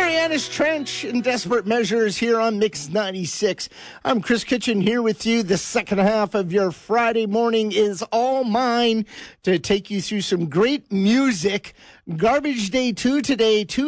Marianas Trench and Desperate Measures here on Mix 96. I'm Chris Kitchen here with you. The second half of your Friday morning is all mine to take you through some great music. Garbage Day 2 today,